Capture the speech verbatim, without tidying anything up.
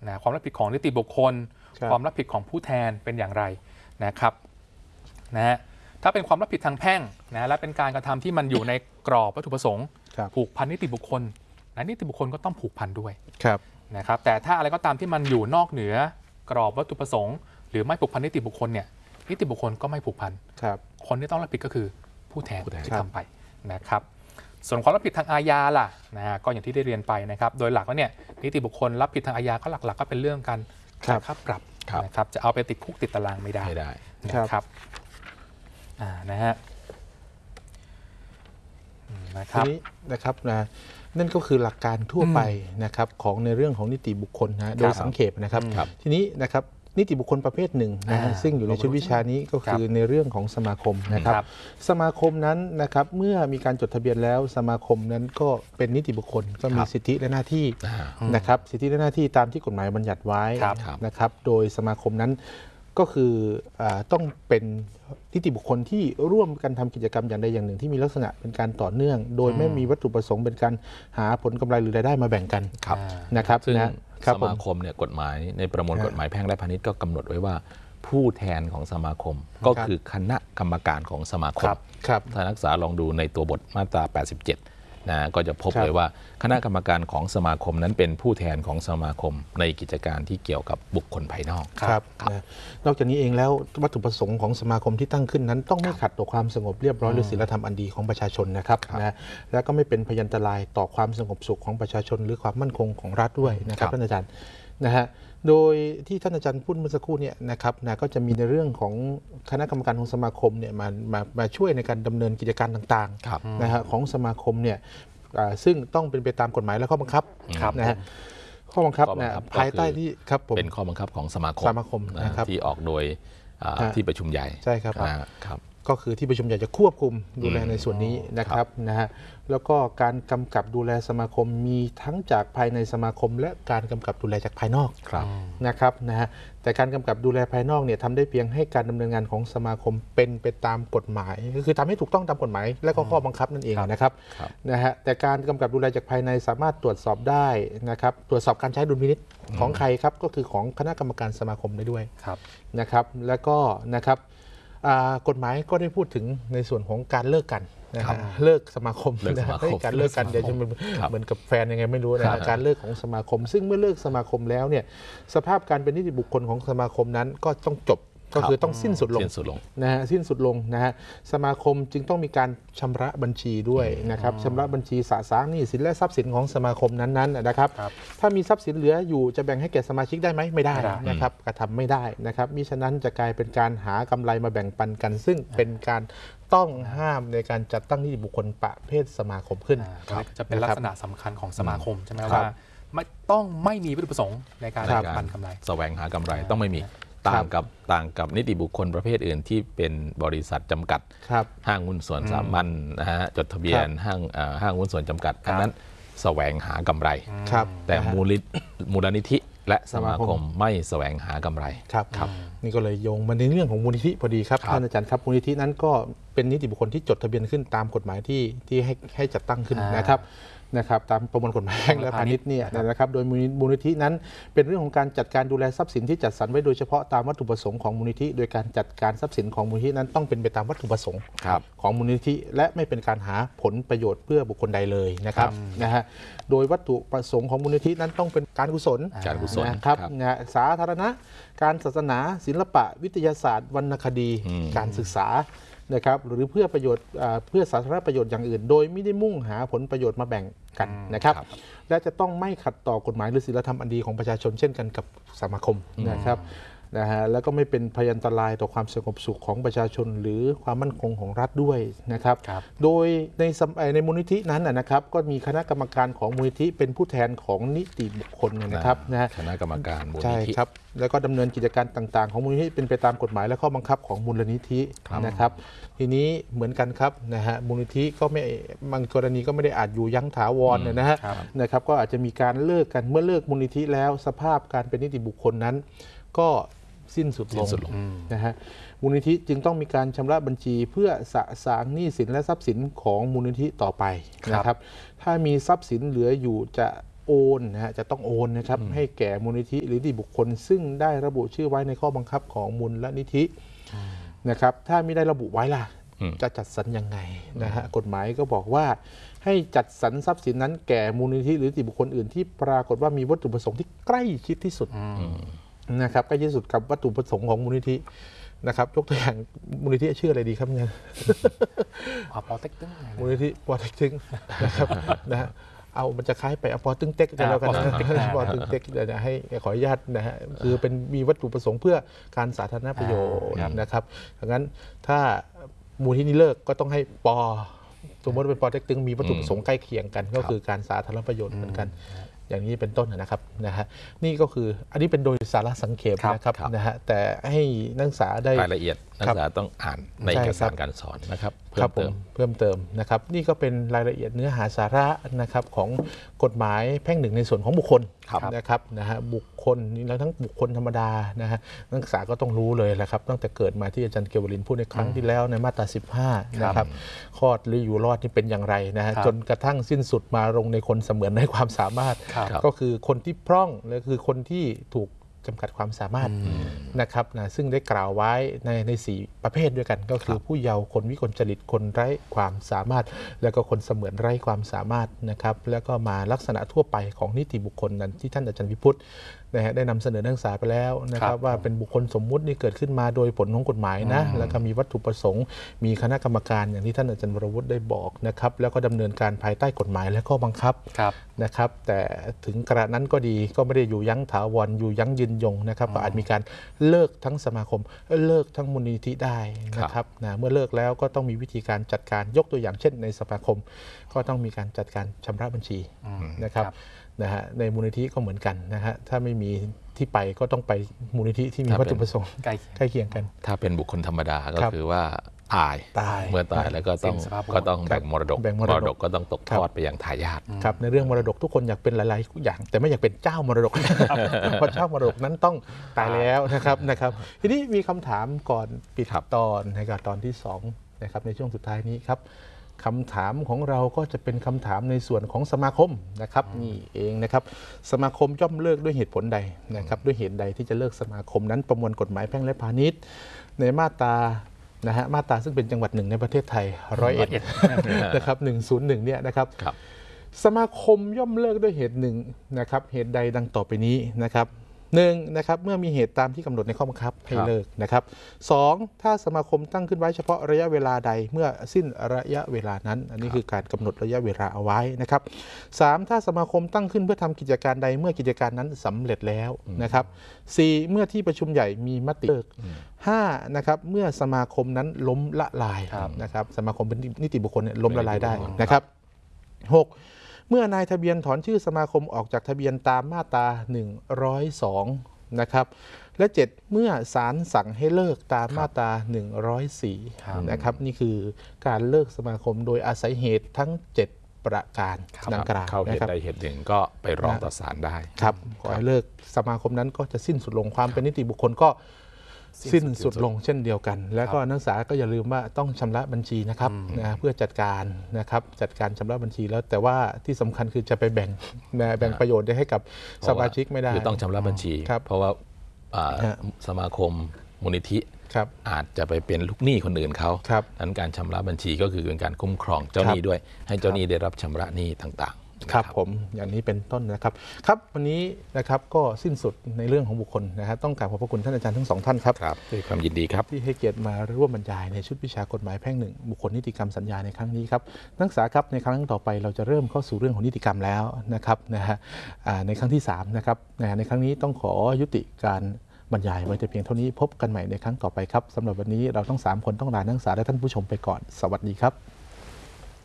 นะความรับผิดของนิติบุคคลความรับผิดของผู้แทนเป็นอย่างไรนะครับนะฮะถ้าเป็นความรับผิดทางแพ่งนะและเป็นการกระทำที่มันอยู่ในกรอบวัตถุประสงค์ผูกพันนิติบุคคลนะนิติบุคคลก็ต้องผูกพันด้วยนะครับแต่ถ้าอะไรก็ตามที่มันอยู่นอกเหนือกรอบวัตถุประสงค์หรือไม่ผูกพันนิติบุคคลเนี่ยนิติบุคคลก็ไม่ผูกพันคนที่ต้องรับผิดก็คือผู้แทนที่ทำไปนะครับส่วนความรับผิดทางอาญาล่ะนะก็อย่างที่ได้เรียนไปนะครับโดยหลักแล้วเนี่ยนิติบุคคลรับผิดทางอาญาก็หลักๆก็เป็นเรื่องการจ่ายค่าปรับนะครับจะเอาไปติดคุกติดตารางไม่ได้นะครับอ่านะฮะทีนี้นะครับนะนั่นก็คือหลักการทั่วไปนะครับของในเรื่องของนิติบุคคลนะโดยสังเขปนะครับทีนี้นะครับนิติบุคคลประเภทหนึ่งนะฮะซึ่งอยู่ในชุดวิชานี้ก็คือในเรื่องของสมาคมนะครับสมาคมนั้นนะครับเมื่อมีการจดทะเบียนแล้วสมาคมนั้นก็เป็นนิติบุคคลก็มีสิทธิและหน้าที่นะครับสิทธิและหน้าที่ตามที่กฎหมายบัญญัติไว้นะครับโดยสมาคมนั้นก็คือต้องเป็นนิติบุคคลที่ร่วมกันทำกิจกรรมอย่างใดอย่างหนึ่งที่มีลักษณะเป็นการต่อเนื่องโดยไม่มีวัตถุประสงค์เป็นการหาผลกำไรหรือรายได้มาแบ่งกันนะครับซึ่งสมาคมเนี่ยกฎหมายในประมวลกฎหมายแพ่งและพาณิชย์ก็กำหนดไว้ว่าผู้แทนของสมาคมก็คือคณะกรรมการของสมาคมถ้านักศึกษาลองดูในตัวบทมาตราแปดสิบเจ็ดนะก็จะพบเลยว่าคณะกรรมการของสมาคมนั้นเป็นผู้แทนของสมาคมในกิจการที่เกี่ยวกับบุคคลภายนอกครับนอกจากนี้เองแล้ววัตถุประสงค์ของสมาคมที่ตั้งขึ้นนั้นต้องไม่ขัดต่อความสงบเรียบร้อยหรือศีลธรรมอันดีของประชาชนนะครับนะและก็ไม่เป็นพยันตรายต่อความสงบสุขของประชาชนหรือความมั่นคงของรัฐด้วยนะครับท่านอาจารย์นะฮะโดยที่ท่านอาจารย์พูดเมื่อสักครู่เนี่ยนะครับนะก็จะมีในเรื่องของคณะกรรมการของสมาคมเนี่ยมามามาช่วยในการดำเนินกิจการต่างๆนะฮะของสมาคมเนี่ยซึ่งต้องเป็นไปตามกฎหมายและข้อบังคับนะฮะข้อบังคับนะภายใต้ที่ครับผมเป็นข้อบังคับของสมาคมสมาคมนะครับที่ออกโดยที่ประชุมใหญ่ใช่ครับก็คือที่ประชุมใหญ่จะควบคุมดูแลในส่วนนี้นะครับนะฮะแล้วก็การกำกับดูแลสมาคมมีทั้งจากภายในสมาคมและการกำกับดูแลจากภายนอกนะครับนะฮะแต่การกำกับดูแลภายนอกเนี่ยทำได้เพียงให้การดำเนินงานของสมาคมเป็นไปตามกฎหมายก็คือทำให้ถูกต้องตามกฎหมายและก็ข้อบังคับนั่นเองนะครับนะฮะแต่การกำกับดูแลจากภายในสามารถตรวจสอบได้นะครับตรวจสอบการใช้ดุลพินิจของใครครับก็คือของคณะกรรมการสมาคมได้ด้วยนะครับแล้วก็นะครับกฎหมายก็ได้พูดถึงในส่วนของการเลิกกันนะครับเลิกสมาคมนะการเลิกกันเดี๋ยวจะเหมือนกับแฟนยังไงไม่รู้นะการเลิกของสมาคมซึ่งเมื่อเลิกสมาคมแล้วเนี่ยสภาพการเป็นนิติบุคคลของสมาคมนั้นก็ต้องจบก็คือต้องสิ้นสุดลงนะฮะสิ้นสุดลงนะฮะสมาคมจึงต้องมีการชำระบัญชีด้วยนะครับชำระบัญชีสะสางหนี้สินและทรัพย์สินของสมาคมนั้นๆนะครับถ้ามีทรัพย์สินเหลืออยู่จะแบ่งให้แก่สมาชิกได้ไหมไม่ได้นะครับกระทำไม่ได้นะครับมิฉะนั้นจะกลายเป็นการหากำไรมาแบ่งปันกันซึ่งเป็นการต้องห้ามในการจัดตั้งนิติบุคคลประเภทสมาคมขึ้นจะเป็นลักษณะสำคัญของสมาคมใช่ไหมว่าไม่ต้องไม่มีวัตถุประสงค์ในการแบ่งปันกำไรแสวงหากำไรต้องไม่มีต่างกับต่างกับนิติบุคคลประเภทอื่นที่เป็นบริษัทจำกัดห้างหุ้นส่วนสามัญนะฮะจดทะเบียนห้างห้างหุ้นส่วนจำกัดอันนั้นแสวงหากำไรแต่มูลนิธิและสมาคมไม่แสวงหากำไรครับครับนี่ก็เลยโยงมาในเรื่องของมูลนิธิพอดีครับท่านอาจารย์ครับมูลนิธินั้นก็เป็นนิติบุคคลที่จดทะเบียนขึ้นตามกฎหมายที่ที่ให้ให้จัดตั้งขึ้นนะครับนะครับตามประมวลกฎหมายแพ่งและพาณิชย์เนี่ยนะครับโดยมูลนิธินั้นเป็นเรื่องของการจัดการดูแลทรัพย์สินที่จัดสรรไว้โดยเฉพาะตามวัตถุประสงค์ของมูลนิธิโดยการจัดการทรัพย์สินของมูลนิธินั้นต้องเป็นไปตามวัตถุประสงค์ของมูลนิธิและไม่เป็นการหาผลประโยชน์เพื่อบุคคลใดเลยนะครับนะฮะโดยวัตถุประสงค์ของมูลนิธินั้นต้องเป็นการกุศลการกุศลนะครับสาธารณะการศาสนาศิลปะวิทยาศาสตร์วรรณคดีการศึกษานะครับหรือเพื่อประโยชน์เพื่อสาธารณประโยชน์อย่างอื่นโดยไม่ได้มุ่งหาผลประโยชน์มาแบ่งกันนะครับและจะต้องไม่ขัดต่อกฎหมายหรือศีลธรรมอันดีของประชาชนเช่นกันกับสมาคมนะครับนะฮะแล้วก็ไม่เป็นพยันตรายต่อความสงบสุขของประชาชนหรือความมั่นคงของรัฐด้วยนะครับโดยในในมูลนิธินั้นนะครับก็มีคณะกรรมการของมูลนิธิเป็นผู้แทนของนิติบุคคลนะครับนะคณะกรรมการมูลนิธิครับแล้วก็ดำเนินกิจการต่างๆของมูลนิธิเป็นไปตามกฎหมายและข้อบังคับของมูลนิธินะครับทีนี้เหมือนกันครับนะฮะมูลนิธิก็ไม่บางกรณีก็ไม่ได้อาจอยู่ยั้งถาวรนะฮะนะครับก็อาจจะมีการเลิกกันเมื่อเลิกมูลนิธิแล้วสภาพการเป็นนิติบุคคลนั้นก็สิ้นสุดลงนะฮะมูลนิธิจึงต้องมีการชำระบัญชีเพื่อสะสางหนี้สินและทรัพย์สินของมูลนิธิต่อไปนะครับถ้ามีทรัพย์สินเหลืออยู่จะโอนนะฮะจะต้องโอนนะครับให้แก่มูลนิธิหรือนิติบุคคลซึ่งได้ระบุชื่อไว้ในข้อบังคับของมูลนิธินะครับถ้าไม่ได้ระบุไว้ล่ะจะจัดสรรยังไงนะฮะกฎหมายก็บอกว่าให้จัดสรรทรัพย์สินนั้นแก่มูลนิธิหรือนิติบุคคลอื่นที่ปรากฏว่ามีวัตถุประสงค์ที่ใกล้ชิดที่สุดนะครับใกล้ชิดที่สุดกับวัตถุประสงค์ของมูลนิธินะครับยกตัวอย่างมูลนิธิชื่ออะไรดีครับเนี่ยปอเต็กตึ้งมูลนิธิปอเต็กตึงนะครับนะฮะเอามันจะคล้ายไปอปอตึงเต็กกันแล้วกันนะปอตึงเต็กเดี๋ยวให้ขออนุญาตนะฮะคือเป็นมีวัตถุประสงค์เพื่อการสาธารณประโยชน์นะครับดังนั้นถ้ามูลที่นี้เลิกก็ต้องให้ปอสมมติเป็นปอเต็กตึงมีวัตถุประสงค์ใกล้เคียงกันก็คือการสาธารณประโยชน์เหมือนกันอย่างนี้เป็นต้นนะครับนะฮะนี่ก็คืออันนี้เป็นโดยสาระสังเขปนะครับนะฮะแต่ให้นักศึกษาได้รายละเอียดนักศึกษาต้องอ่านในเอกสารการสอนนะครับเพิ่มเติมเพิ่มเติมนะครับนี่ก็เป็นรายละเอียดเนื้อหาสาระนะครับของกฎหมายแพ่งหนึ่งในส่วนของบุคคลนะครับนะฮะบุคคลนี่แล้วทั้งบุคคลธรรมดานะฮะนักศึกษาก็ต้องรู้เลยแหละครับตั้งแต่เกิดมาที่อาจารย์เกวลินพูดในครั้งที่แล้วในมาตราสิบห้านะครับคลอดหรืออยู่รอดนี่เป็นอย่างไรนะฮะจนกระทั่งสิ้นสุดมาลงในคนเสมือนในความสามารถก็คือคนที่พร่องและคือคนที่ถูกจำกัดความสามารถนะครับนะซึ่งได้กล่าวไว้ในในสี่ประเภทด้วยกันก็คือผู้เยาว์คนวิกลจริตคนไร้ความสามารถแล้วก็คนเสมือนไร้ความสามารถนะครับแล้วก็มาลักษณะทั่วไปของนิติบุคคลนั้นที่ท่านอาจารย์วิพุทธนะฮะได้นำเสนอนักศึกษาไปแล้วนะครับว่าเป็นบุคคลสมมุตินี่เกิดขึ้นมาโดยผลของกฎหมายนะแล้วก็มีวัตถุประสงค์มีคณะกรรมการอย่างที่ท่านอาจารย์วรวุฒิได้บอกนะครับแล้วก็ดำเนินการภายใต้กฎหมายและข้อบังคับนะครับแต่ถึงกระนั้นก็ดีก็ไม่ได้อยู่ยั้งถาวรอยู่ยั้งยืนยงนะครับก็อาจมีการเลิกทั้งสมาคมเลิกทั้งมูลนิธิได้นะครับนะเมื่อเลิกแล้วก็ต้องมีวิธีการจัดการยกตัวอย่างเช่นในสมาคมก็ต้องมีการจัดการชำระบัญชีนะครับนะฮะในมูลนิธิก็เหมือนกันนะฮะถ้าไม่มีที่ไปก็ต้องไปมูลนิธิที่มีวัตถุประสงค์ใกล้เคียงกันถ้าเป็นบุคคลธรรมดาก็คือว่าตายเมื่อตายแล้วก็ต้องก็ต้องแบ่งมรดกมรดกก็ต้องตกทอดไปยังทายาทครับในเรื่องมรดกทุกคนอยากเป็นหลายๆอย่างแต่ไม่อยากเป็นเจ้ามรดกเพราะเจ้ามรดกนั้นต้องตายแล้วนะครับนะครับทีนี้มีคำถามก่อนปิดตอนในการตอนที่สองนะครับในช่วงสุดท้ายนี้ครับคำถามของเราก็จะเป็นคำถามในส่วนของสมาคมนะครับนี่เองนะครับสมาคมย่อมเลิกด้วยเหตุผลใดนะครับด้วยเหตุใดที่จะเลิกสมาคมนั้นประมวลกฎหมายแพ่งและพาณิชย์ในมาตรานะฮะมาตราซึ่งเป็นจังหวัดหนึ่งในประเทศไทยร้อยเอ็ดนะครับหนึ่งศูนย์หนึ่งเนี่ยนะครับสมาคมย่อมเลิกด้วยเหตุหนึ่งนะครับเหตุใดดังต่อไปนี้นะครับหนึ่งนะครับเมื่อมีเหตุตามที่กำหนดในข้อบังคับให้เลิกนะครับสองถ้าสมาคมตั้งขึ้นไว้เฉพาะระยะเวลาใดเมื่อสิ้นระยะเวลานั้นอันนี้คือการกำหนดระยะเวลาเอาไว้นะครับสามถ้าสมาคมตั้งขึ้นเพื่อทำกิจการใดเมื่อกิจการนั้นสำเร็จแล้วนะครับสี่เมื่อที่ประชุมใหญ่มีมติเลิกห้านะครับเมื่อสมาคมนั้นล้มละลายนะครับสมาคมเป็นนิติบุคคลล้มละลายได้นะครับหกเมื่อนายทะเบียนถอนชื่อสมาคมออกจากทะเบียนตามมาตราหนึ่งร้อยสองนะครับและเจ็ดเมื่อศาลสั่งให้เลิกตามมาตราหนึ่งร้อยสี่นะครับนี่คือการเลิกสมาคมโดยอาศัยเหตุทั้งเจ็ดประการดังกล่าวเข้าเหตุใดเหตุหนึ่งก็ไปร้องต่อศาลได้ครับขอให้เลิกสมาคมนั้นก็จะสิ้นสุดลงความเป็นนิติบุคคลก็สิ้นสุดลงเช่นเดียวกันแล้วก็นักศึกษาก็อย่าลืมว่าต้องชำระบัญชีนะครับนะเพื่อจัดการนะครับจัดการชำระบัญชีแล้วแต่ว่าที่สำคัญคือจะไปแบ่งแบ่งประโยชน์ได้ให้กับสมาชิกไม่ได้คือต้องชำระบัญชีเพราะว่าสมาคมมูลนิธิอาจจะไปเป็นลูกหนี้คนอื่นเขานั้นการชำระบัญชีก็คือเป็นการคุ้มครองเจ้าหนี้ด้วยให้เจ้าหนี้ได้รับชำระหนี้ต่างๆครับผมอย่างนี้เป็นต้นนะครับครับวันนี้นะครับก็สิ้นสุดในเรื่องของบุคคลนะครับต้องกราบขอบพระคุณท่านอาจารย์ทั้งสองท่านครับครับด้วยความยินดีครับที่ให้เกียรติมาร่วมบรรยายในชุดวิชากฎหมายแพ่งหนึ่งบุคคลนิติกรรมสัญญาในครั้งนี้ครับนักศึกษาครับในครั้งต่อไปเราจะเริ่มเข้าสู่เรื่องของนิติกรรมแล้วนะครับนะฮะในครั้งที่สามนะครับในครั้งนี้ต้องขอยุติการบรรยายไว้แต่เพียงเท่านี้พบกันใหม่ในครั้งต่อไปครับสำหรับวันนี้เราทั้งสามคนต้องลานักศึกษาและท่านผู้ชมไปก่อนสวัสดีครับ